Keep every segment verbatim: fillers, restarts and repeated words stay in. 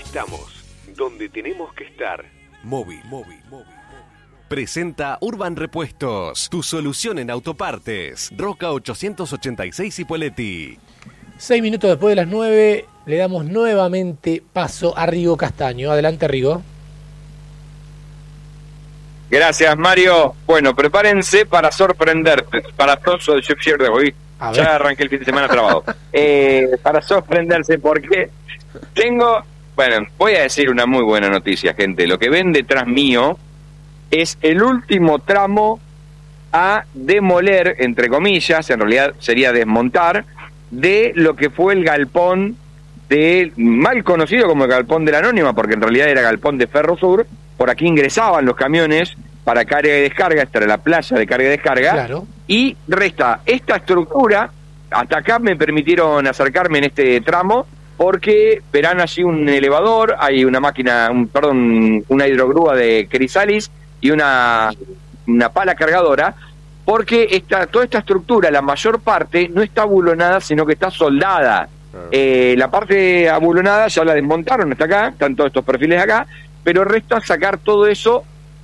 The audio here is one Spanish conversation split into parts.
Estamos donde tenemos que estar. Móvil, móvil, móvil. Presenta Urban Repuestos, tu solución en autopartes. Roca ochocientos ochenta y seis Ipoleti. Seis minutos después de las nueve, le damos nuevamente paso a Rigo Castaño. Adelante, Rigo. Gracias, Mario. Bueno, prepárense para sorprenderte. Para todos, hoy ya arranqué el fin de semana trabado. eh, para sorprenderse, porque tengo... Bueno, voy a decir una muy buena noticia, gente. Lo que ven detrás mío es el último tramo a demoler, entre comillas, en realidad sería desmontar, de lo que fue el galpón de, mal conocido como el galpón de la Anónima, porque en realidad era galpón de Ferrosur. Por aquí ingresaban los camiones para carga y descarga, esta era la playa de carga y descarga, claro. Y resta esta estructura. Hasta acá me permitieron acercarme en este tramo, porque verán allí un elevador, hay una máquina, un, perdón, una hidrogrúa de Crisalis y una, una pala cargadora, porque esta, toda esta estructura, la mayor parte, no está abulonada, sino que está soldada. Claro. Eh, la parte abulonada ya la desmontaron hasta acá, están todos estos perfiles acá, pero resta sacar todo eso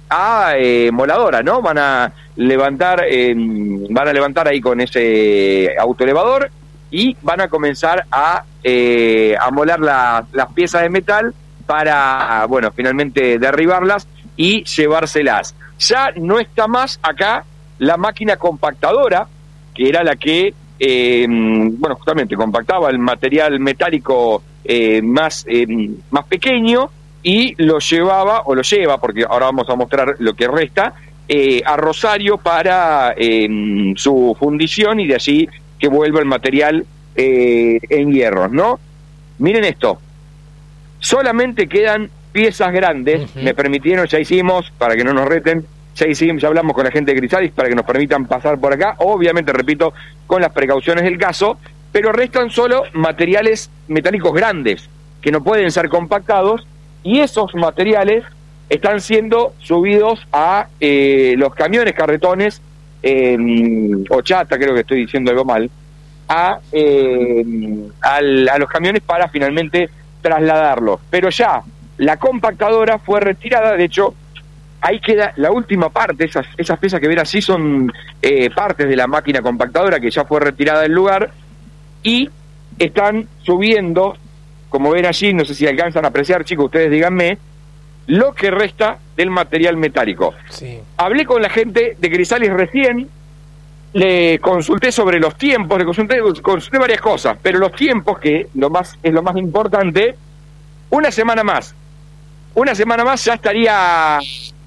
a eh, moladora, ¿no? Van a levantar, eh, van a levantar ahí con ese autoelevador y van a comenzar a, eh, a molar la, las piezas de metal para, bueno, finalmente derribarlas y llevárselas. Ya no está más acá la máquina compactadora, que era la que, eh, bueno, justamente compactaba el material metálico eh, más, eh, más pequeño y lo llevaba, o lo lleva, porque ahora vamos a mostrar lo que resta, eh, a Rosario para eh, su fundición y de allí que vuelva el material eh, en hierros, ¿no? Miren esto, solamente quedan piezas grandes. Uh-huh. Me permitieron, ya hicimos, para que no nos reten, ya hicimos, ya hablamos con la gente de Crisalis para que nos permitan pasar por acá, obviamente, repito, con las precauciones del caso, pero restan solo materiales metálicos grandes, que no pueden ser compactados, y esos materiales están siendo subidos a eh, los camiones carretones, eh, o chata, creo que estoy diciendo algo mal, a, eh, al, a los camiones para finalmente trasladarlos. Pero ya la compactadora fue retirada, de hecho, ahí queda la última parte, esas, esas piezas que ven así son eh, partes de la máquina compactadora que ya fue retirada del lugar, y están subiendo, como ven allí, no sé si alcanzan a apreciar, chicos, ustedes díganme, lo que resta del material metálico. Sí. Hablé con la gente de Crisalis recién, le consulté sobre los tiempos, le consulté, consulté varias cosas, pero los tiempos, que lo más es lo más importante, una semana más. Una semana más ya estaría...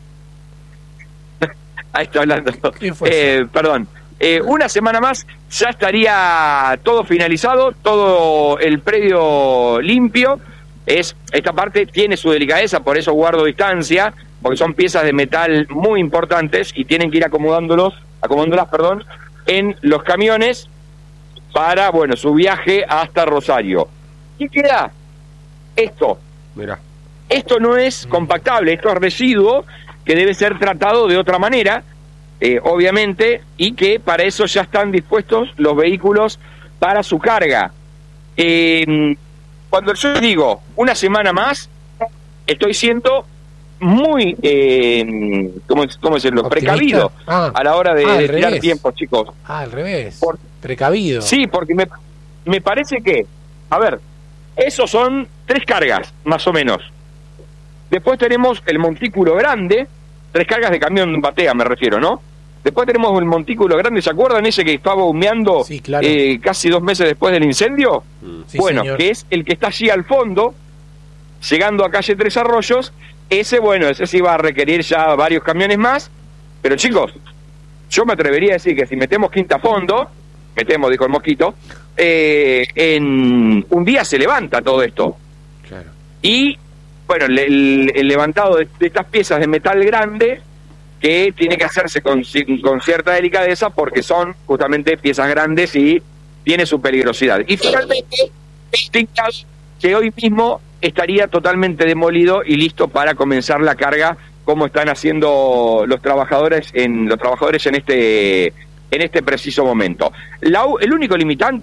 Ahí está hablando. Eh, perdón. Eh, una semana más ya estaría todo finalizado, todo el predio limpio. Es, esta parte tiene su delicadeza, por eso guardo distancia, porque son piezas de metal muy importantes y tienen que ir acomodándolos, acomodándolas, perdón, en los camiones para, bueno, su viaje hasta Rosario. ¿Qué queda? Esto. Mirá. Esto no es compactable, esto es residuo que debe ser tratado de otra manera, eh, obviamente, y que para eso ya están dispuestos los vehículos para su carga. Eh, cuando yo digo una semana más, estoy siendo muy, eh, ¿cómo, cómo decirlo? ¿Optimista? Precavido ah. a la hora de, ah, de tirar tiempos, chicos. Ah, al revés. Por, precavido. Sí, porque me, me parece que, a ver, esos son tres cargas, más o menos. Después tenemos el montículo grande, tres cargas de camión batea me refiero, ¿no? Después tenemos el montículo grande, ¿se acuerdan ese que estaba humeando sí, claro. eh, casi dos meses después del incendio? Sí, bueno, señor. Que es el que está allí al fondo, llegando a calle Tres Arroyos. Ese, bueno, ese sí va a requerir ya varios camiones más, pero chicos, yo me atrevería a decir que si metemos quinta fondo, metemos, dijo el mosquito, eh, en un día se levanta todo esto. Claro. Y, bueno, el, el, el levantado de, de estas piezas de metal grande, que tiene que hacerse con, con cierta delicadeza, porque son justamente piezas grandes y tiene su peligrosidad. Y finalmente, este que hoy mismo estaría totalmente demolido y listo para comenzar la carga, como están haciendo los trabajadores en los trabajadores en este en este preciso momento. La, el único limitante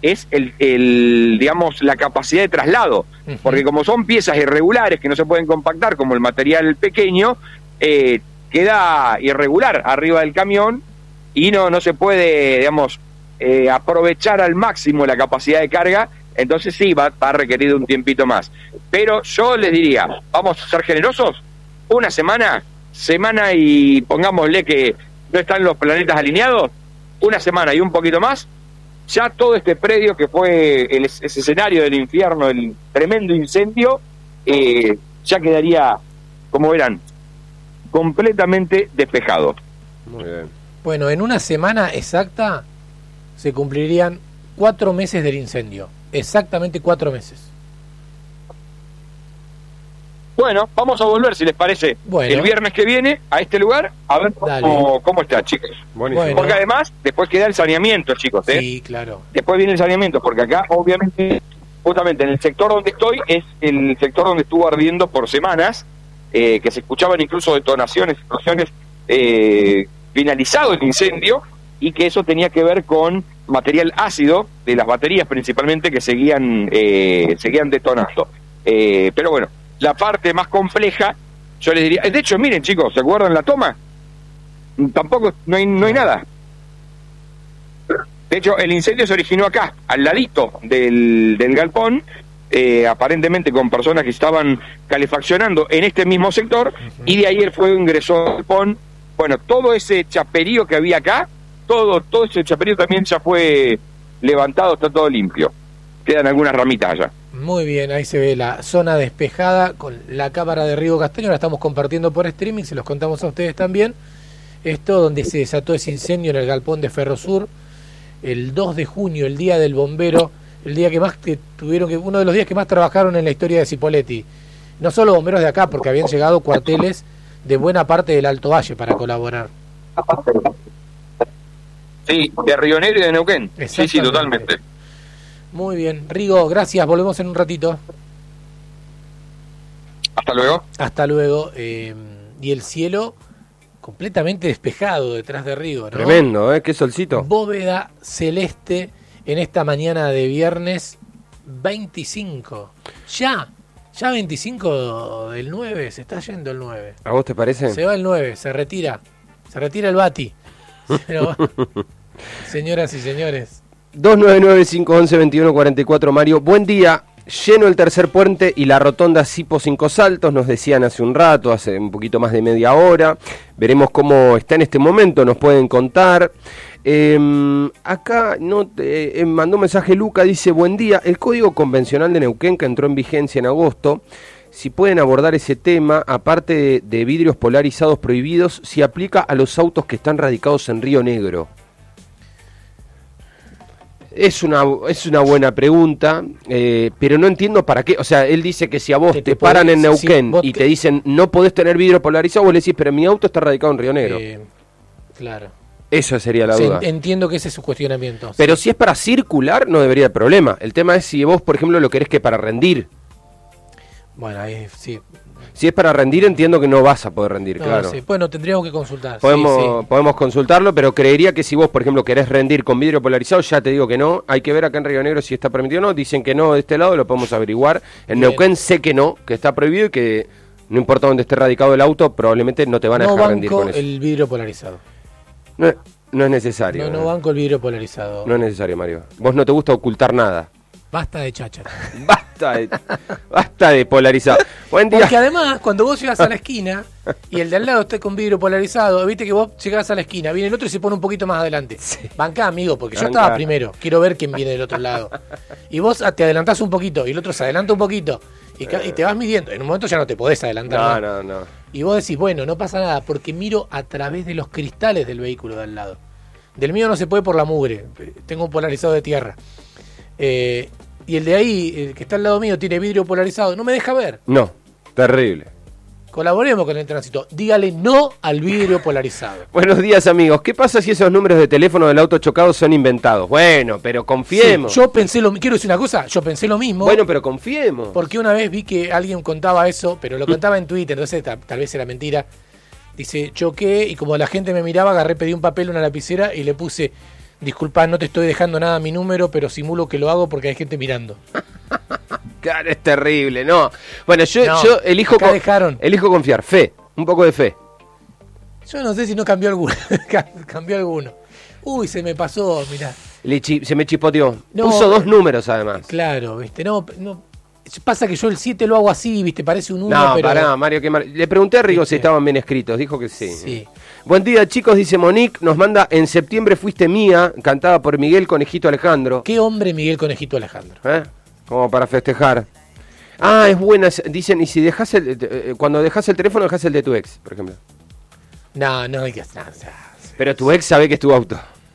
es el, el digamos, la capacidad de traslado, uh-huh. porque como son piezas irregulares que no se pueden compactar como el material pequeño, eh, queda irregular arriba del camión y no, no se puede, digamos, eh, aprovechar al máximo la capacidad de carga. Entonces sí, va, va a requerir un tiempito más. Pero yo les diría, vamos a ser generosos, una semana, semana y pongámosle que no están los planetas alineados, una semana y un poquito más, ya todo este predio que fue el, ese escenario del infierno, el tremendo incendio, eh, ya quedaría, como verán, completamente despejado. Muy bien. Bueno, en una semana exacta se cumplirían cuatro meses del incendio. Exactamente cuatro meses. Bueno, vamos a volver, si les parece, bueno. el viernes que viene a este lugar, a ver cómo, cómo está, chicos. Buenísimo. Porque además, después queda el saneamiento, chicos. ¿eh? Sí, claro. Después viene el saneamiento, porque acá, obviamente, justamente en el sector donde estoy, es el sector donde estuvo ardiendo por semanas, eh, que se escuchaban incluso detonaciones, explosiones, eh, finalizado el incendio, y que eso tenía que ver con material ácido de las baterías principalmente que seguían, eh, seguían detonando. Eh, pero bueno, la parte más compleja, yo les diría, de hecho, miren chicos, ¿se acuerdan la toma? Tampoco, no hay, no hay nada. De hecho, el incendio se originó acá, al ladito del, del galpón, eh, aparentemente con personas que estaban calefaccionando en este mismo sector, uh-huh. y de ahí el fuego ingresó al galpón. Bueno, todo ese chaperío que había acá, todo, todo ese chaperío también ya fue levantado, está todo limpio. Quedan algunas ramitas allá. Muy bien, ahí se ve la zona despejada con la cámara de Rigo Castaño, la estamos compartiendo por streaming, se los contamos a ustedes también. Esto donde se desató ese incendio en el galpón de Ferrosur, el dos de junio, el día del bombero, el día que más que tuvieron que, uno de los días que más trabajaron en la historia de Cipolletti. No solo bomberos de acá, porque habían llegado cuarteles de buena parte del Alto Valle para colaborar. Sí, de Río Negro y de Neuquén. Sí, sí, totalmente. Muy bien. Rigo, gracias. Volvemos en un ratito. Hasta luego. Hasta luego. Eh, y el cielo completamente despejado detrás de Rigo, ¿no? Tremendo, ¿eh? Qué solcito. Bóveda celeste en esta mañana de viernes veinticinco. Ya, ya veinticinco del nueve, se está yendo el nueve. ¿A vos te parece? Se va el nueve, se retira. Se retira el Bati. Pero, señoras y señores. dos nueve nueve, cinco uno uno, dos uno cuatro cuatro, Mario. Buen día. Lleno el tercer puente y la rotonda Sipo Cinco Saltos, nos decían hace un rato, hace un poquito más de media hora. Veremos cómo está en este momento, nos pueden contar. Eh, acá no te, eh, mandó un mensaje Luca, dice: buen día, el Código Convencional de Neuquén, que entró en vigencia en agosto, si pueden abordar ese tema, aparte de, de vidrios polarizados prohibidos, si aplica a los autos que están radicados en Río Negro. Es una, es una buena pregunta, eh, pero no entiendo para qué. O sea, él dice que si a vos te, te paran podés, en Neuquén sí, y te... te dicen no podés tener vidrio polarizado, vos le decís, pero mi auto está radicado en Río Negro. Eh, claro. Esa sería la sí, duda. Entiendo que ese es su cuestionamiento. Pero sí. Si es para circular, no debería haber problema. El tema es si vos, por ejemplo, lo querés que para rendir. Bueno, ahí sí. Si es para rendir, entiendo que no vas a poder rendir, no, claro. Sí. Bueno, tendríamos que consultar. Podemos, sí, sí. podemos consultarlo, pero creería que si vos, por ejemplo, querés rendir con vidrio polarizado, ya te digo que no. Hay que ver acá en Río Negro si está permitido o no. Dicen que no de este lado, lo podemos averiguar. En Bien. Neuquén sé que no, que está prohibido y que no importa dónde esté radicado el auto, probablemente no te van a no dejar rendir con eso. No banco el vidrio polarizado. No, no es necesario. No, no banco el vidrio polarizado. No es necesario, Mario. Vos no te gusta ocultar nada. Basta de cháchara. Basta de, basta de polarizado. Buen día. Porque además, cuando vos llegas a la esquina y el de al lado está con vidrio polarizado, viste que vos llegás a la esquina, viene el otro y se pone un poquito más adelante. Sí. Bancá, amigo, porque Bancá. Yo estaba primero. Quiero ver quién viene del otro lado. Y vos te adelantás un poquito y el otro se adelanta un poquito y, eh. y te vas midiendo. En un momento ya no te podés adelantar. No, no, no. Y vos decís, bueno, no pasa nada, porque miro a través de los cristales del vehículo de al lado. Del mío no se puede por la mugre. Tengo un polarizado de tierra. Eh... Y el de ahí, el que está al lado mío, tiene vidrio polarizado. No me deja ver. No, terrible. Colaboremos con el tránsito. Dígale no al vidrio polarizado. Buenos días, amigos. ¿Qué pasa si esos números de teléfono del auto chocado son inventados? Bueno, pero confiemos. Sí, yo pensé lo mismo. Quiero decir una cosa. Yo pensé lo mismo. Bueno, pero confiemos. Porque una vez vi que alguien contaba eso, pero lo contaba en Twitter, entonces tal, tal vez era mentira. Dice, choqué y como la gente me miraba, agarré, pedí un papel, una lapicera y le puse... disculpa, no te estoy dejando nada a mi número, pero simulo que lo hago porque hay gente mirando. Claro, es terrible, no. Bueno, yo, No, yo elijo, acá con- dejaron. elijo confiar, fe, un poco de fe. Yo no sé si no cambió alguno. Cambió alguno. Uy, se me pasó, mirá. Le chi- se me chispoteó. No, Puso dos eh, números además. Claro, viste, no, no. Pasa que yo el siete lo hago así, viste, parece un uno, No, pero... pará, Mario, qué mal. Le pregunté a Rigo si ¿Viste? estaban bien escritos, dijo que sí. Sí. Buen día, chicos, dice Monique, nos manda En septiembre fuiste mía, cantada por Miguel Conejito Alejandro. ¿Qué hombre Miguel Conejito Alejandro? ¿Eh? Como para festejar. Ah, es buena, dicen, y si dejas el, eh, cuando dejas el teléfono, dejas el de tu ex, por ejemplo. No, no hay que hacer nada. Pero tu ex sabe que es tu auto.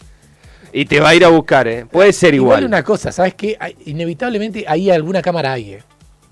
Y te va a ir a buscar, ¿eh? Puede ser igual. Igual una cosa, ¿sabes qué? Hay- inevitablemente ahí alguna cámara hay, ¿eh?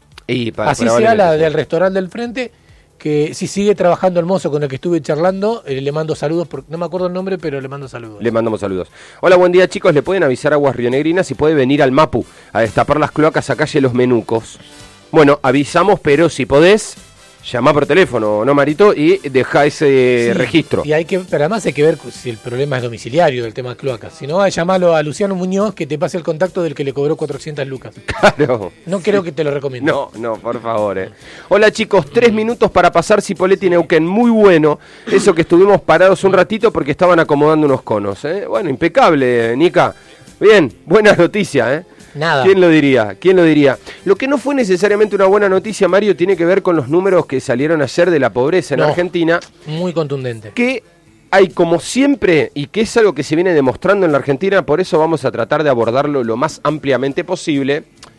Y para, Así sea probablemente la sí. del restaurante del frente, que si sigue trabajando el mozo con el que estuve charlando, eh, le mando saludos, porque no me acuerdo el nombre, pero le mando saludos. Le mandamos saludos. Hola, buen día, chicos. ¿Le pueden avisar a Aguas Rionegrinas si puede venir al Mapu a destapar las cloacas a calle Los Menucos? Bueno, avisamos, pero si podés, llamá por teléfono, ¿no, Marito? Y deja ese Sí, registro. Y hay que, pero además hay que ver si el problema es domiciliario del tema cloacas. Si no, llamalo a Luciano Muñoz que te pase el contacto del que le cobró cuatrocientas lucas. Claro. No creo que te lo recomiendo. No, no, por favor. Eh. Hola, chicos. Tres minutos para pasar Cipolletti Neuquén. Muy bueno. Eso que estuvimos parados un ratito porque estaban acomodando unos conos. ¿eh? Bueno, impecable, Nica. Bien, buena noticia, ¿eh? Nada. ¿Quién lo diría? ¿Quién lo diría? Lo que no fue necesariamente una buena noticia, Mario, tiene que ver con los números que salieron ayer de la pobreza en No. Argentina, Muy contundente. que hay como siempre, y que es algo que se viene demostrando en la Argentina, por eso vamos a tratar de abordarlo lo más ampliamente posible.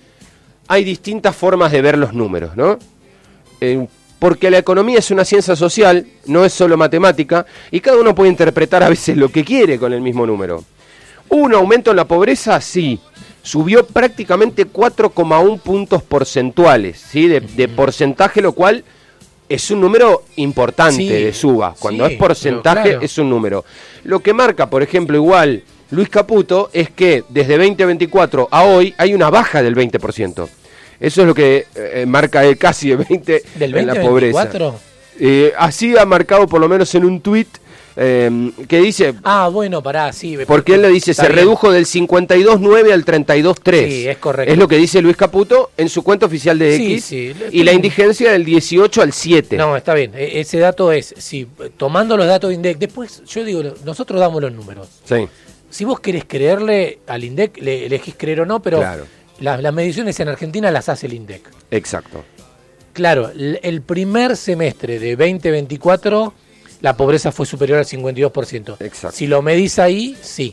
Hay distintas formas de ver los números, ¿no? Eh, porque la economía es una ciencia social, no es solo matemática, y cada uno puede interpretar a veces lo que quiere con el mismo número. ¿Hubo un aumento en la pobreza? Sí. Subió prácticamente cuatro coma uno puntos porcentuales, ¿sí? De, de porcentaje, lo cual es un número importante Sí, de suba. Cuando sí, es porcentaje, pero claro. es un número. Lo que marca, por ejemplo, igual Luis Caputo, es que desde veinte veinticuatro a hoy hay una baja del veinte por ciento. Eso es lo que eh, marca el casi el veinte por ciento ¿Del en la veinte pobreza. veinticuatro? Eh, así ha marcado por lo menos en un tuit eh, que dice... Ah, bueno, pará, sí. Porque él le dice, Está se bien. redujo del cincuenta y dos coma nueve al treinta y dos coma tres. Sí, es correcto. Es lo que dice Luis Caputo en su cuenta oficial de Sí, X. sí. Y la indigencia del dieciocho al siete. No, está bien. E- Ese dato es, si tomando los datos de INDEC, después yo digo, nosotros damos los números. Sí, Si vos querés creerle al INDEC, le elegís creer o no, pero Claro. las, las mediciones en Argentina las hace el INDEC. exacto. Claro, l- el primer semestre de veinte veinticuatro la pobreza fue superior al cincuenta y dos por ciento. Exacto. Si lo medís ahí, sí.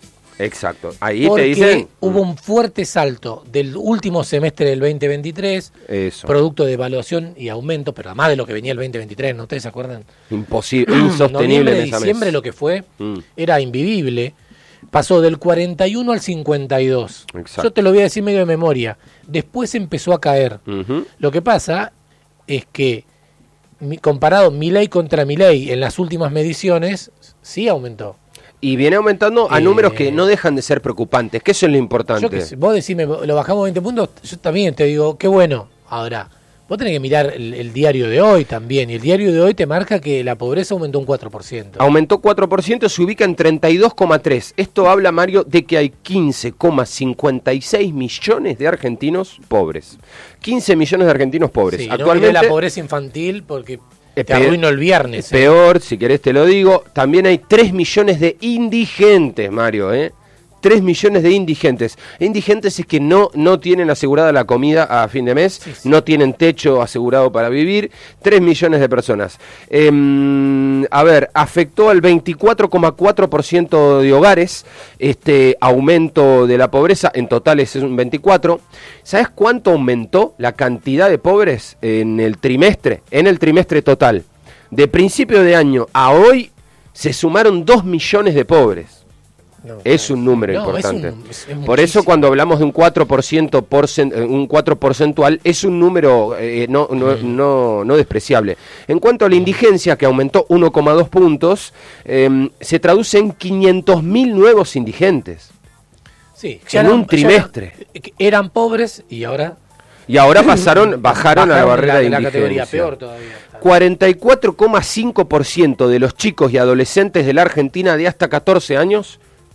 Exacto. Ahí Porque te dicen... hubo un fuerte salto del último semestre del veinte veintitrés, Eso. producto de evaluación y aumento, pero además de lo que venía el veinte veintitrés, ¿no? ¿Ustedes se acuerdan? Imposible, insostenible Noviembre, en esa diciembre mesa. lo que fue Mm. era invivible. Pasó del cuarenta y uno al cincuenta y dos. Exacto. Yo te lo voy a decir medio de memoria. Después empezó a caer. Ujú. Lo que pasa es que mi- comparado Milei contra Milei en las últimas mediciones, sí aumentó. Y viene aumentando a Eh, números que no dejan de ser preocupantes, que eso es lo importante. Yo que sé, vos decime, lo bajamos veinte puntos, yo también te digo, qué bueno. Ahora, vos tenés que mirar el, el diario de hoy también, y el diario de hoy te marca que la pobreza aumentó un cuatro por ciento. Aumentó cuatro por ciento, se ubica en treinta y dos coma tres. Esto habla, Mario, de que hay quince coma cincuenta y seis millones de argentinos pobres. quince millones de argentinos pobres. Sí, no Actualmente, miré la pobreza infantil porque Es te peor- arruino el viernes. es eh. peor, si querés te lo digo. También hay tres millones de indigentes, Mario, ¿eh? tres millones de indigentes. Indigentes es que no, no tienen asegurada la comida a fin de mes, Sí, sí. no tienen techo asegurado para vivir. tres millones de personas. Em, a ver, afectó al veinticuatro coma cuatro por ciento de hogares este aumento de la pobreza. En total es un veinticuatro por ciento. ¿Sabes cuánto aumentó la cantidad de pobres en el trimestre? En el trimestre total. De principio de año a hoy se sumaron dos millones de pobres. No, Es un número no, importante. es un- es- es Por muchísimo. eso cuando hablamos de un cuatro por ciento porcen- eh, un cuatro porcentual es un número eh, no, no, no, no despreciable. En cuanto a la indigencia, que aumentó uno coma dos puntos, eh, se traduce en quinientos mil nuevos indigentes. Sí, en un trimestre. eran, eran pobres y ahora Y ahora pasaron, bajaron, a la barrera la, de la indigencia. categoría, peor todavía. cuarenta y cuatro coma cinco por ciento de los chicos y adolescentes de la Argentina de hasta catorce años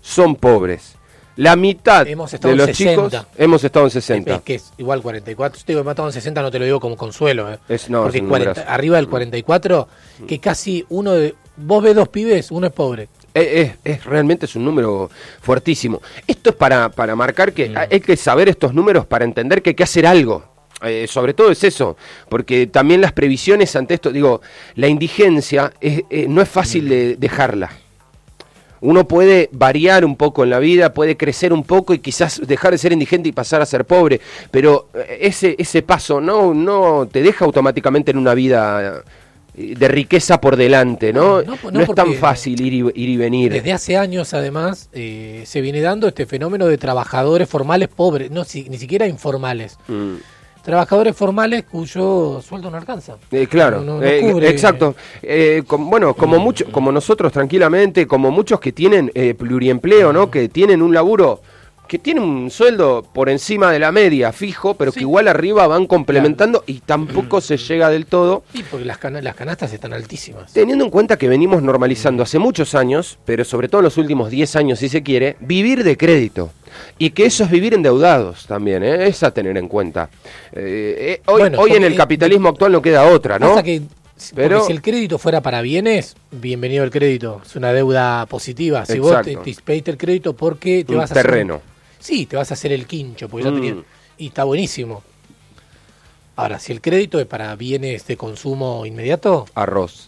son pobres. La mitad hemos de los chicos hemos estado en sesenta. Es, es que es igual cuarenta y cuatro. Yo te digo, hemos estado en sesenta, no te lo digo como consuelo. ¿eh? Es, no, Porque es cuarenta, arriba del cuarenta y cuatro, que casi uno de... Vos ves dos pibes, uno es pobre. Es, es, es realmente es un número fuertísimo. Esto es para, para marcar que mm. hay que saber estos números para entender que hay que hacer algo. Eh, sobre todo es eso, porque también las previsiones ante esto, digo, la indigencia es, eh, no es fácil de dejarla. Uno puede variar un poco en la vida, puede crecer un poco y quizás dejar de ser indigente y pasar a ser pobre, pero ese ese paso no no te deja automáticamente en una vida de riqueza por delante, ¿no? No, no, no, no es tan fácil ir y, ir y venir. Desde hace años, además, eh, se viene dando este fenómeno de trabajadores formales pobres, no si, ni siquiera informales. Mm. Trabajadores formales cuyo sueldo no alcanza. Eh, claro, no, no, no eh, exacto. Eh, com, bueno, como mucho, como nosotros tranquilamente, como muchos que tienen eh, pluriempleo, ¿no? Que tienen un laburo, que tienen un sueldo por encima de la media, fijo, pero sí, que igual arriba van complementando, claro, y tampoco se llega del todo. Sí, porque las, cana las canastas están altísimas. Teniendo en cuenta que venimos normalizando hace muchos años, pero sobre todo en los últimos diez años, si se quiere, vivir de crédito. Y que eso es vivir endeudados también, ¿eh? Es a tener en cuenta. Eh, eh, hoy bueno, hoy en el capitalismo eh, actual no queda otra, ¿no? Pasa que, pero si el crédito fuera para bienes, bienvenido el crédito, es una deuda positiva. Si exacto, vos te, te pediste el crédito porque te un vas a terreno. hacer... Sí, te vas a hacer el quincho, porque mm. ya tenían, y está buenísimo. Ahora, si el crédito es para bienes de consumo inmediato... Arroz.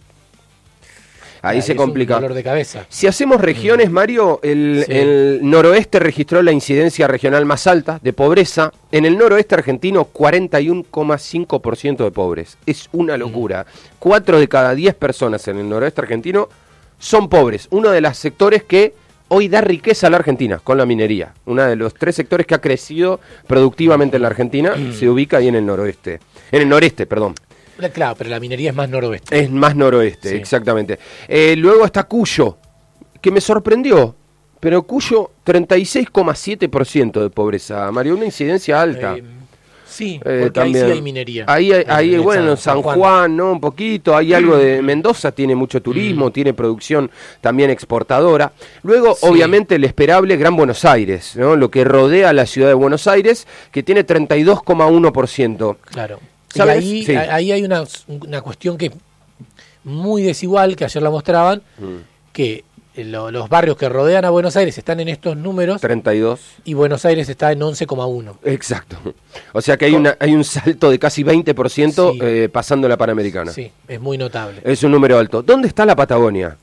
Ahí se complica. Un dolor de cabeza. Si hacemos regiones, Mario, el, sí. el noroeste registró la incidencia regional más alta de pobreza. En el noroeste argentino, cuarenta y uno coma cinco por ciento de pobres. Es una locura. Cuatro de cada diez personas en el noroeste argentino son pobres. Uno de los sectores que hoy da riqueza a la Argentina, con la minería. Uno de los tres sectores que ha crecido productivamente en la Argentina se ubica ahí en el noroeste. En el noreste, perdón. Claro, pero la minería es más noroeste. Es más noroeste, sí, exactamente. Eh, luego está Cuyo, que me sorprendió, pero Cuyo treinta y seis coma siete por ciento de pobreza, Mario, una incidencia alta. Eh, sí, porque eh, también, ahí sí hay minería. Ahí, hay, ahí bueno, San Juan. Juan, ¿no? Un poquito, hay algo de Mendoza, tiene mucho turismo, mm. tiene producción también exportadora. Luego, sí, obviamente, el esperable Gran Buenos Aires, ¿no? Lo que rodea a la ciudad de Buenos Aires, que tiene treinta y dos coma uno por ciento. Claro. Y ahí, sí, ahí hay una, una cuestión que es muy desigual, que ayer la mostraban, mm. que lo, los barrios que rodean a Buenos Aires están en estos números. treinta y dos. Y Buenos Aires está en once coma uno. Exacto. O sea que hay, una, hay un salto de casi veinte por ciento, sí, eh, pasando la Panamericana. Sí, es muy notable. Es un número alto. ¿Dónde está la Patagonia?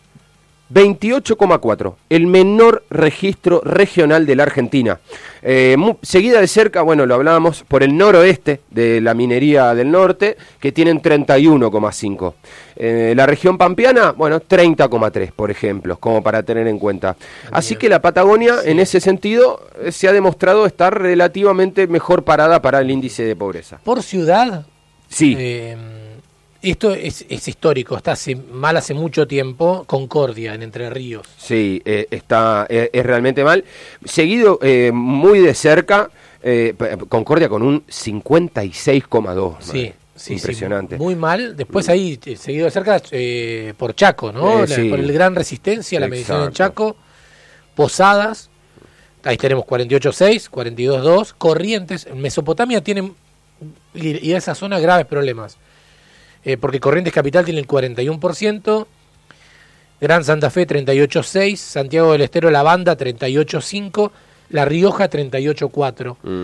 veintiocho coma cuatro, el menor registro regional de la Argentina. Eh, muy, seguida de cerca, bueno, lo hablábamos, por el noroeste de la minería del norte, que tienen treinta y uno coma cinco. Eh, la región pampeana, bueno, treinta coma tres, por ejemplo, como para tener en cuenta. Así que la Patagonia, sí, en ese sentido, se ha demostrado estar relativamente mejor parada para el índice de pobreza. ¿Por ciudad? Sí. Eh... Esto es, es histórico, está hace, mal hace mucho tiempo, Concordia, en Entre Ríos. Sí, eh, está eh, es realmente mal. Seguido eh, muy de cerca, eh, Concordia con un cincuenta y seis coma dos. Sí, sí, impresionante. Sí, muy mal. Después ahí, seguido de cerca, eh, por Chaco, ¿no? Eh, sí. Por el Gran Resistencia, la medición en Chaco. Posadas, ahí tenemos cuarenta y ocho coma seis, cuarenta y dos coma dos. Corrientes, en Mesopotamia tienen, y esa zona, graves problemas. Eh, porque Corrientes Capital tiene el cuarenta y uno por ciento, Gran Santa Fe treinta y ocho coma seis, Santiago del Estero La Banda treinta y ocho coma cinco, La Rioja treinta y ocho coma cuatro. Mm.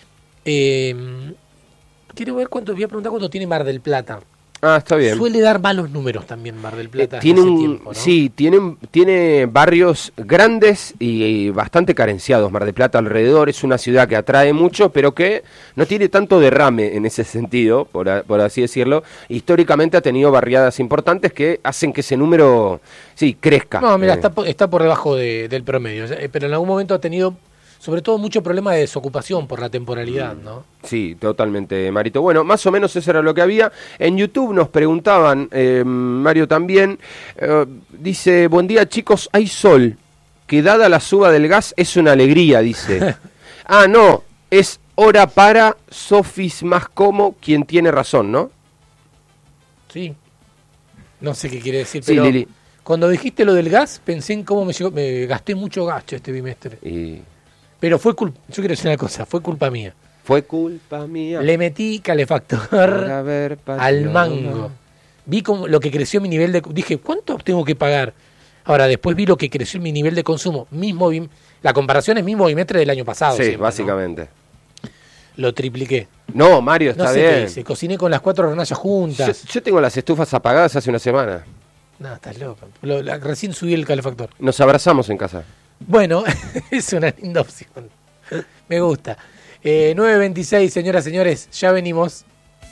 Eh, quiero ver cuánto, voy a preguntar cuánto tiene Mar del Plata. Ah, está bien. Suele dar malos números también Mar del Plata. Eh, tiene un, tiempo, ¿no? Sí, tiene, tiene barrios grandes y, y bastante carenciados. Mar del Plata alrededor es una ciudad que atrae mucho, pero que no tiene tanto derrame en ese sentido, por, por así decirlo. Históricamente ha tenido barriadas importantes que hacen que ese número, sí, crezca. No, mira, eh. está, está por debajo de, del promedio, pero en algún momento ha tenido... Sobre todo mucho problema de desocupación por la temporalidad, ¿no? Sí, totalmente, Marito. Bueno, más o menos eso era lo que había. En YouTube nos preguntaban, eh, Mario también, eh, dice, buen día chicos, hay sol, que dada la suba del gas es una alegría, dice. Ah, no, es hora para Sofis más como quien tiene razón, ¿no? Sí, no sé qué quiere decir, sí, pero... Lili. Cuando dijiste lo del gas, pensé en cómo me llegó, me gasté mucho gacho este bimestre. Y Pero fue culpa, yo quiero decir una cosa, fue culpa mía. fue culpa mía. Le metí calefactor por haber al pateado. mango. Vi como lo que creció mi nivel de... Dije, ¿cuánto tengo que pagar? Ahora, después vi lo que creció mi nivel de consumo. Mismo bim- La comparación es mismo bimestre del año pasado. Sí, siempre, básicamente. ¿no? Lo tripliqué. No, Mario, No está sé bien. qué hice. Cociné con las cuatro hornallas Yo, juntas. yo tengo las estufas apagadas hace una semana. No, estás loco. Lo- la- recién subí el calefactor. Nos abrazamos en casa. Bueno, es una linda opción. Me gusta. Eh, nueve veintiséis, señoras y señores, ya venimos.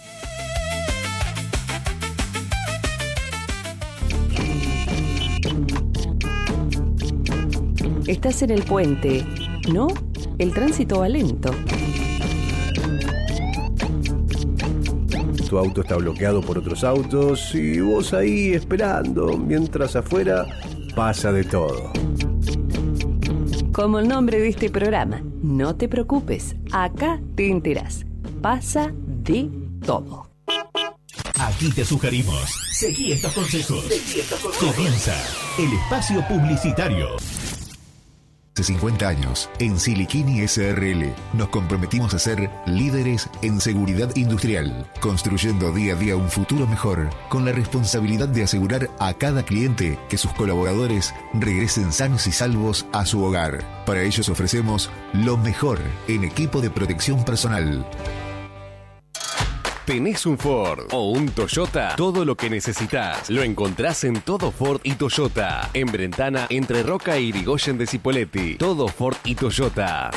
Estás en el puente, ¿no? El tránsito va lento. Tu auto está bloqueado por otros autos y vos ahí esperando, mientras afuera pasa de todo. Como el nombre de este programa, no te preocupes, acá te enterás. Pasa de todo. Aquí te sugerimos, seguí estos consejos. Comienza el espacio publicitario. Hace cincuenta años, en Siliquini S R L, nos comprometimos a ser líderes en seguridad industrial, construyendo día a día un futuro mejor, con la responsabilidad de asegurar a cada cliente que sus colaboradores regresen sanos y salvos a su hogar. Para ellos ofrecemos lo mejor en equipo de protección personal. ¿Tenés un Ford o un Toyota? Todo lo que necesitas lo encontrás en Todo Ford y Toyota. En Brentana, entre Roca e Irigoyen de Cipolletti. Todo Ford y Toyota.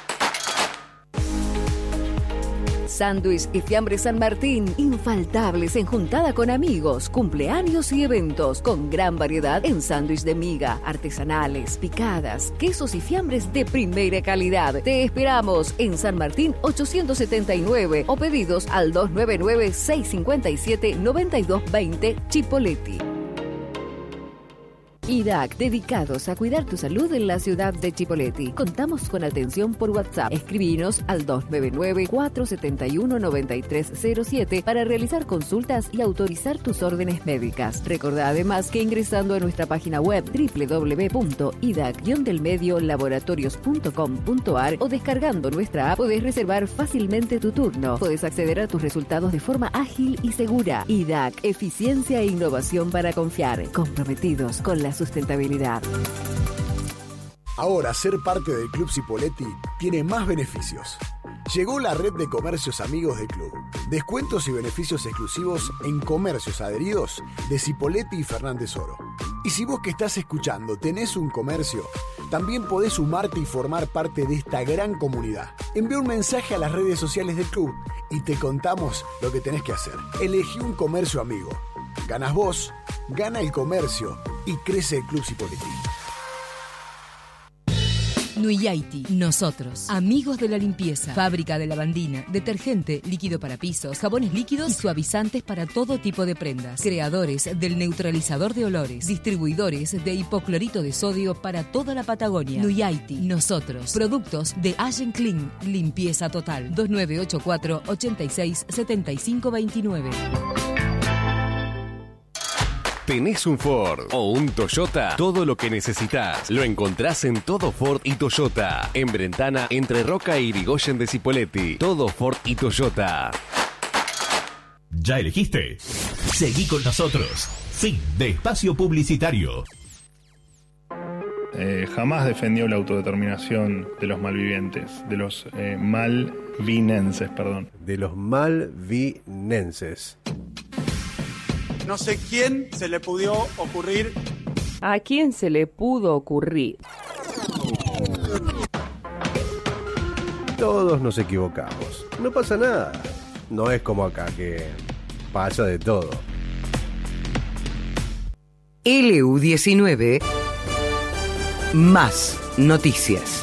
Sándwich y Fiambre San Martín, infaltables en juntada con amigos, cumpleaños y eventos, con gran variedad en sándwich de miga, artesanales, picadas, quesos y fiambres de primera calidad. Te esperamos en San Martín ochocientos setenta y nueve o pedidos al dos nueve nueve, seis cinco siete, nueve dos dos cero Chipolletti. I D A C, dedicados a cuidar tu salud en la ciudad de Chipolletti. Contamos con atención por WhatsApp. Escribinos al dos nueve nueve, cuatro siete uno, nueve tres cero siete para realizar consultas y autorizar tus órdenes médicas. Recordá además que ingresando a nuestra página web doble u doble u doble u punto i d a c guion del medio laboratorios punto com punto a r o descargando nuestra app podés reservar fácilmente tu turno. Podés acceder a tus resultados de forma ágil y segura. I D A C, eficiencia e innovación para confiar. Comprometidos con la sustentabilidad. Ahora ser parte del Club Cipolletti tiene más beneficios. Llegó la red de comercios amigos del club. Descuentos y beneficios exclusivos en comercios adheridos de Cipolletti y Fernández Oro. Y si vos que estás escuchando tenés un comercio, también podés sumarte y formar parte de esta gran comunidad. Envía un mensaje a las redes sociales del club y te contamos lo que tenés que hacer. Elegí un comercio amigo. Ganas vos, gana el comercio y crece el Club Cipolletti. Nuyaiti, nosotros, amigos de la limpieza, fábrica de lavandina, detergente, líquido para pisos, jabones líquidos y suavizantes para todo tipo de prendas, creadores del neutralizador de olores, distribuidores de hipoclorito de sodio para toda la Patagonia. Nuyaiti, nosotros, productos de Allen Clean, limpieza total, dos nueve ocho cuatro, ochenta y seis, setenta y cinco veintinueve. ¿Tenés un Ford o un Toyota? Todo lo que necesitas lo encontrás en Todo Ford y Toyota. En Brentana, entre Roca e Irigoyen de Cipolletti. Todo Ford y Toyota. ¿Ya elegiste? Seguí con nosotros. Fin de espacio publicitario. Eh, jamás defendió la autodeterminación de los malvivientes, de los eh, malvinenses, perdón. De los malvinenses. No sé quién se le pudo ocurrir. ¿A quién se le pudo ocurrir? Todos nos equivocamos. No pasa nada. No es como acá que pasa de todo. L U diecinueve Más noticias.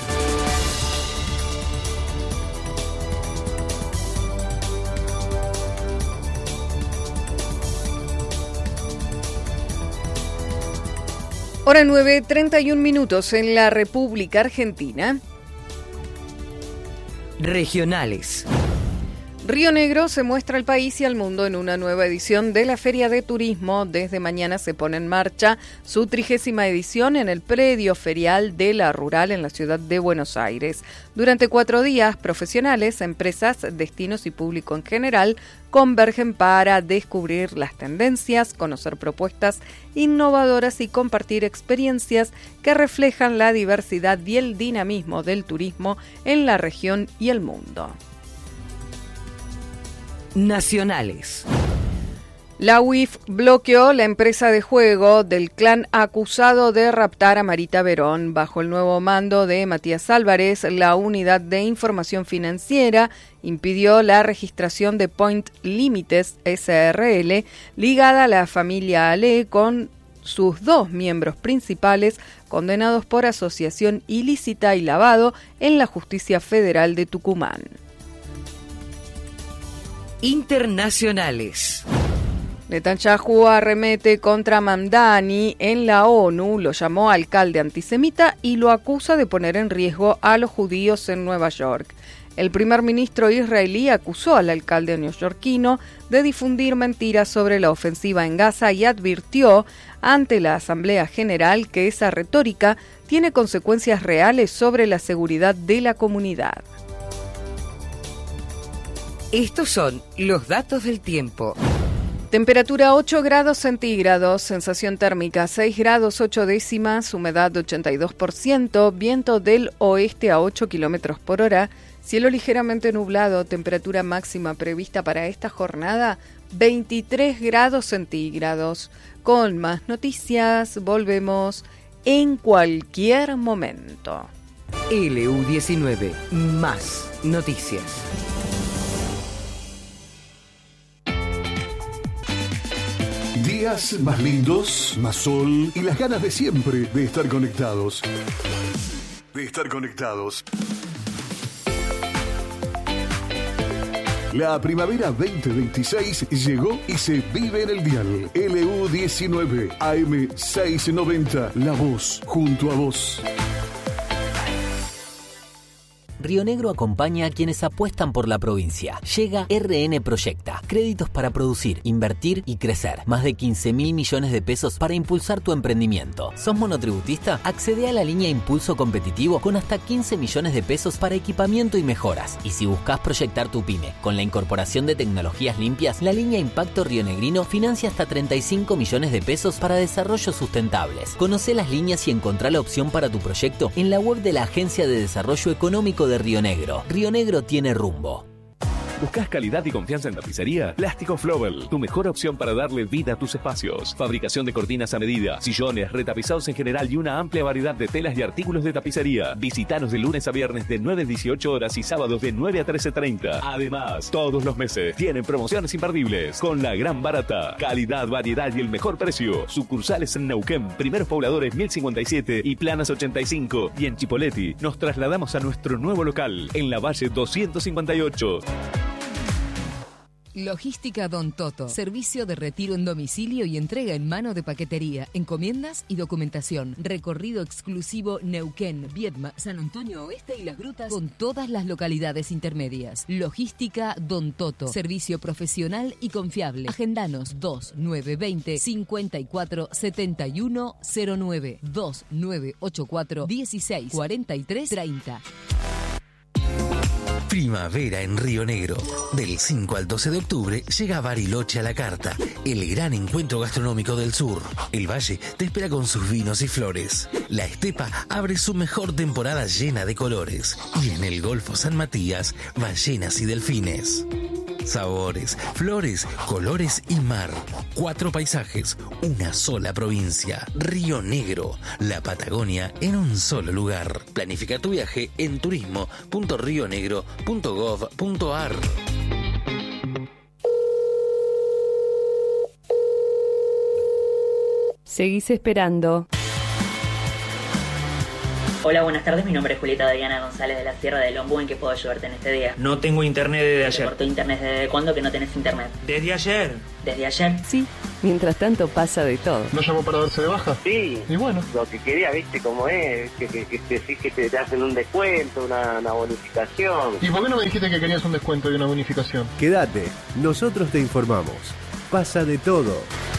Hora nueve, treinta y un minutos en la República Argentina. Regionales. Río Negro se muestra al país y al mundo en una nueva edición de la Feria de Turismo. Desde mañana se pone en marcha su trigésima edición en el predio ferial de La Rural en la ciudad de Buenos Aires. Durante cuatro días, profesionales, empresas, destinos y público en general convergen para descubrir las tendencias, conocer propuestas innovadoras y compartir experiencias que reflejan la diversidad y el dinamismo del turismo en la región y el mundo. Nacionales. La U I F bloqueó la empresa de juego del clan acusado de raptar a Marita Verón. Bajo el nuevo mando de Matías Álvarez, la Unidad de Información Financiera impidió la registración de Point Límites S R L ligada a la familia Ale con sus dos miembros principales condenados por asociación ilícita y lavado en la Justicia Federal de Tucumán. Internacionales. Netanyahu arremete contra Mamdani en la ONU, lo llamó alcalde antisemita y lo acusa de poner en riesgo a los judíos en Nueva York. El primer ministro israelí acusó al alcalde neoyorquino de difundir mentiras sobre la ofensiva en Gaza y advirtió ante la Asamblea General que esa retórica tiene consecuencias reales sobre la seguridad de la comunidad. Estos son los datos del tiempo. Temperatura ocho grados centígrados, sensación térmica seis grados ocho décimas, humedad ochenta y dos por ciento, viento del oeste a ocho kilómetros por hora, cielo ligeramente nublado, temperatura máxima prevista para esta jornada veintitrés grados centígrados. Con más noticias volvemos en cualquier momento. L U diecinueve, más noticias. Días más lindos, más sol y las ganas de siempre de estar conectados. De estar conectados. La primavera veinte veintiséis llegó y se vive en el dial. L U diecinueve, A M seiscientos noventa, La Voz, junto a vos. Río Negro acompaña a quienes apuestan por la provincia. Llega R N Proyecta. Créditos para producir, invertir y crecer. Más de quince mil millones de pesos para impulsar tu emprendimiento. ¿Sos monotributista? Accede a la línea Impulso Competitivo con hasta quince millones de pesos para equipamiento y mejoras. Y si buscas proyectar tu pyme con la incorporación de tecnologías limpias, la línea Impacto Rionegrino financia hasta treinta y cinco millones de pesos para desarrollos sustentables. Conoce las líneas y encontrá la opción para tu proyecto en la web de la Agencia de Desarrollo Económico de Río Negro. Río Negro tiene rumbo. ¿Buscas calidad y confianza en tapicería? Plástico Flowell, tu mejor opción para darle vida a tus espacios. Fabricación de cortinas a medida, sillones, retapizados en general y una amplia variedad de telas y artículos de tapicería. Visítanos de lunes a viernes de nueve a dieciocho horas y sábados de nueve a trece treinta. Además, todos los meses tienen promociones imperdibles con la gran barata. Calidad, variedad y el mejor precio. Sucursales en Neuquén, Primeros Pobladores mil cincuenta y siete y Planas ochenta y cinco. Y en Chipoleti nos trasladamos a nuestro nuevo local en la Valle doscientos cincuenta y ocho. Logística Don Toto. Servicio de retiro en domicilio y entrega en mano de paquetería, encomiendas y documentación. Recorrido exclusivo Neuquén, Viedma, San Antonio Oeste y Las Grutas con todas las localidades intermedias. Logística Don Toto. Servicio profesional y confiable. Agendanos dos nueve dos cero cinco cuatro siete uno cero nueve dos nueve ocho cuatro dieciséis cuarenta y tres treinta. Primavera en Río Negro. Del cinco al doce de octubre llega Bariloche a la carta, el gran encuentro gastronómico del sur. El Valle te espera con sus vinos y flores. La Estepa abre su mejor temporada llena de colores. Y en el Golfo San Matías, ballenas y delfines. Sabores, flores, colores y mar. Cuatro paisajes, una sola provincia. Río Negro, la Patagonia en un solo lugar. Planifica tu viaje en turismo punto río negro punto gov punto ar. Seguís esperando. Hola, buenas tardes. Mi nombre es Julieta Adriana González de la Sierra del Ombú. ¿En qué puedo ayudarte en este día? No tengo internet desde ayer. ¿Te cortó internet desde cuándo que no tenés internet? ¿Desde ayer? ¿Desde ayer? Sí. Mientras tanto pasa de todo. ¿No llamó para darse de baja? Sí. Y bueno. Lo que quería, viste cómo es, que, que, que, que, que, que te hacen un descuento, una, una bonificación. ¿Y por qué no me dijiste que querías un descuento y una bonificación? Quédate, nosotros te informamos. Pasa de todo.